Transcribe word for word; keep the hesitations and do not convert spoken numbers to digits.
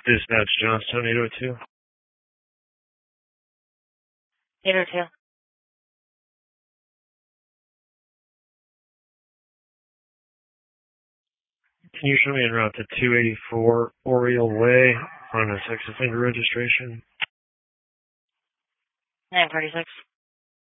Dispatch Johnstown eight oh two. eight oh two. Can you show me en route to two eighty-four Oriole Way on a sex offender registration? nine thirty-six.